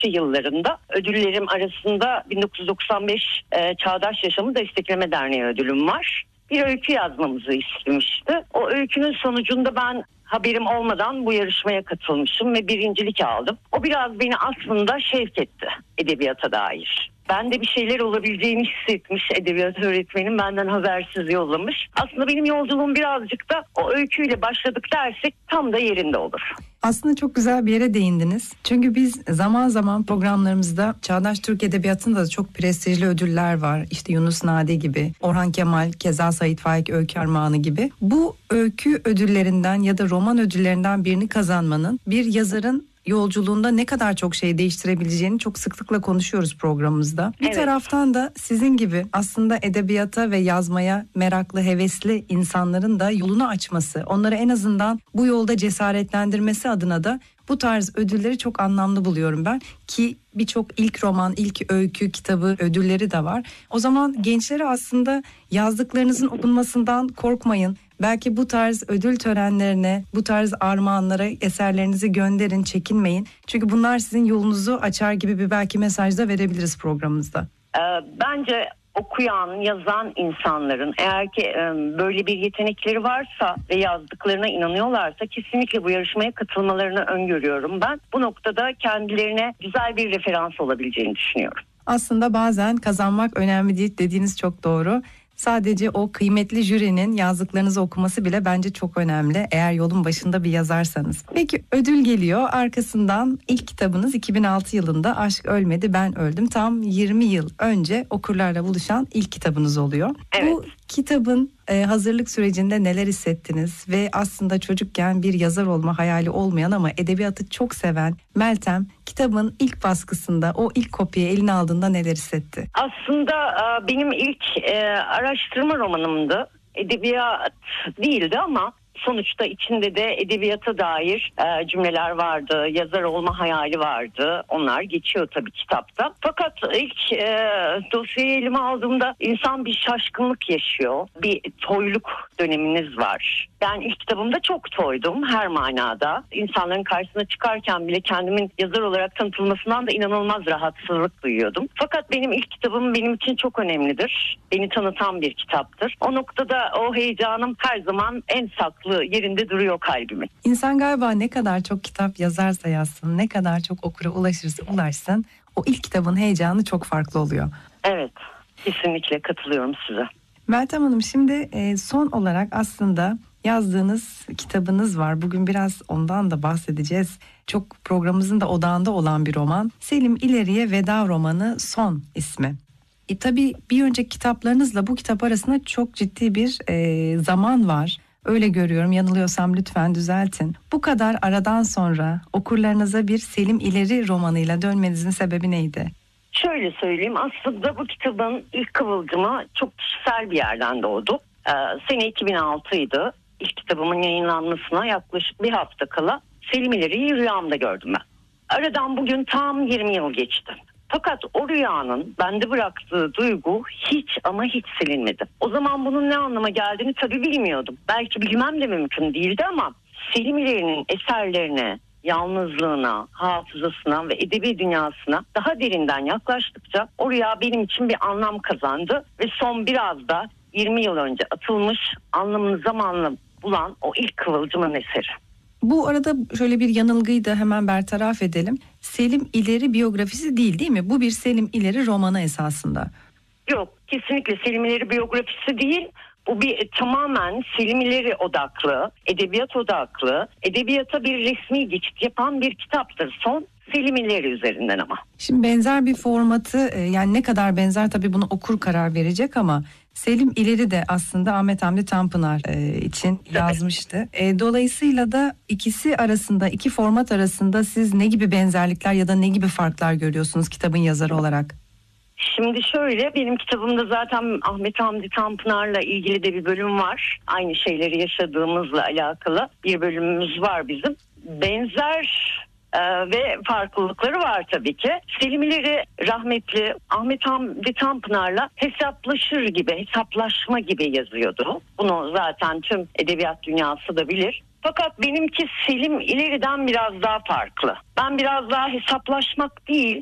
yıllarında ödüllerim arasında 1995 Çağdaş Yaşamı Destekleme Derneği ödülüm var. Bir öykü yazmamızı istemişti. O öykünün sonucunda ben haberim olmadan bu yarışmaya katılmışım ve birincilik aldım. O biraz beni aslında şevk etti edebiyata dair. Ben de bir şeyler olabileceğini hissetmiş edebiyat öğretmenim, benden habersiz yollamış. Aslında benim yolculuğum birazcık da o öyküyle başladık dersek tam da yerinde olur. Aslında çok güzel bir yere değindiniz. Çünkü biz zaman zaman programlarımızda Çağdaş Türk Edebiyatı'nda da çok prestijli ödüller var. İşte Yunus Nadi gibi, Orhan Kemal, keza Sait Faik Öykü Armağanı gibi. Bu öykü ödüllerinden ya da roman ödüllerinden birini kazanmanın bir yazarın yolculuğunda ne kadar çok şey değiştirebileceğini çok sıklıkla konuşuyoruz programımızda. Bir taraftan da sizin gibi aslında edebiyata ve yazmaya meraklı, hevesli insanların da yolunu açması, onları en azından bu yolda cesaretlendirmesi adına da bu tarz ödülleri çok anlamlı buluyorum ben. Ki birçok ilk roman, ilk öykü kitabı ödülleri de var. O zaman gençlere aslında yazdıklarınızın okunmasından korkmayın. Belki bu tarz ödül törenlerine, bu tarz armağanlara eserlerinizi gönderin, çekinmeyin. Çünkü bunlar sizin yolunuzu açar gibi bir belki mesaj da verebiliriz programımızda. Bence okuyan, yazan insanların eğer ki böyle bir yetenekleri varsa ve yazdıklarına inanıyorlarsa kesinlikle bu yarışmaya katılmalarını öngörüyorum ben. Bu noktada kendilerine güzel bir referans olabileceğini düşünüyorum. Aslında bazen kazanmak önemli değil dediğiniz çok doğru. Sadece o kıymetli jürinin yazdıklarınızı okuması bile bence çok önemli eğer yolun başında bir yazarsanız. Peki ödül geliyor, arkasından ilk kitabınız 2006 yılında Aşk Ölmedi Ben Öldüm, tam 20 yıl önce okurlarla buluşan ilk kitabınız oluyor. Evet. Bu kitabın hazırlık sürecinde neler hissettiniz ve aslında çocukken bir yazar olma hayali olmayan ama edebiyatı çok seven Meltem kitabın ilk baskısında o ilk kopyayı eline aldığında neler hissetti? Aslında benim ilk araştırma romanımdı. Edebiyat değildi ama sonuçta içinde de edebiyata dair cümleler vardı. Yazar olma hayali vardı. Onlar geçiyor tabii kitapta. Fakat ilk dosyayı elime aldığımda insan bir şaşkınlık yaşıyor. Bir toyluk döneminiz var. Ben ilk kitabımda çok toydum her manada. İnsanların karşısına çıkarken bile kendimin yazar olarak tanıtılmasından da inanılmaz rahatsızlık duyuyordum. Fakat benim ilk kitabım benim için çok önemlidir. Beni tanıtan bir kitaptır. O noktada o heyecanım her zaman en saklı yerinde duruyor kalbimin. İnsan galiba ne kadar çok kitap yazarsa yazsın, ne kadar çok okura ulaşırsa ulaşsın, o ilk kitabın heyecanı çok farklı oluyor. Evet, kesinlikle katılıyorum size. Meltem Hanım, şimdi son olarak aslında yazdığınız kitabınız var. Bugün biraz ondan da bahsedeceğiz. Çok programımızın da odağında olan bir roman. Selim İleri'ye veda romanı Son ismi. Tabii bir önceki kitaplarınızla bu kitap arasında çok ciddi bir zaman var. Öyle görüyorum, yanılıyorsam lütfen düzeltin. Bu kadar aradan sonra okurlarınıza bir Selim İleri romanıyla dönmenizin sebebi neydi? Şöyle söyleyeyim, aslında bu kitabın ilk kıvılcımı çok kişisel bir yerden doğdu. Sene 2006'ydı. İlk kitabımın yayınlanmasına yaklaşık bir hafta kala Selim İleri'yi rüyamda gördüm ben. Aradan bugün tam 20 yıl geçti. Fakat o rüyanın bende bıraktığı duygu hiç ama hiç silinmedi. O zaman bunun ne anlama geldiğini tabii bilmiyordum. Belki bilmem de mümkün değildi ama Selim İleri'nin eserlerine, yalnızlığına, hafızasına ve edebi dünyasına daha derinden yaklaştıkça o rüya benim için bir anlam kazandı ve son biraz da 20 yıl önce atılmış, anlamını zamanla bulan o ilk kıvılcımın eseri. Bu arada şöyle bir yanılgıyı da hemen bertaraf edelim. Selim İleri biyografisi değil mi? Bu bir Selim İleri romanı esasında. Yok, kesinlikle Selim İleri biyografisi değil. Bu bir tamamen Selim İleri odaklı, edebiyat odaklı, edebiyata bir resmi geçit yapan bir kitaptır. Son Selim İleri üzerinden ama. Şimdi benzer bir formatı, yani ne kadar benzer tabii bunu okur karar verecek ama Selim İleri de aslında Ahmet Hamdi Tanpınar için yazmıştı. Dolayısıyla da ikisi arasında, iki format arasında siz ne gibi benzerlikler ya da ne gibi farklar görüyorsunuz kitabın yazarı olarak? Şimdi şöyle, benim kitabımda zaten Ahmet Hamdi Tanpınar'la ilgili de bir bölüm var. Aynı şeyleri yaşadığımızla alakalı bir bölümümüz var bizim. Benzer ve farklılıkları var tabii ki. Selim İleri rahmetli Ahmet Hamdi Tanpınar'la hesaplaşır gibi, hesaplaşma gibi yazıyordu. Bunu zaten tüm edebiyat dünyası da bilir. Fakat benimki Selim İleri'den biraz daha farklı. Ben biraz daha hesaplaşmak değil,